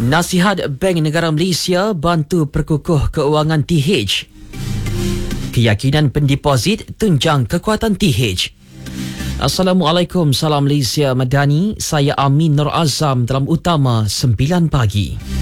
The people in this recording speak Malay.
Nasihat Bank Negara Malaysia bantu perkukuh keuangan TH. Keyakinan pendeposit tunjang kekuatan TH. Assalamualaikum, salam Malaysia Madani. Saya Amin Nur Azam dalam Utama 9 pagi.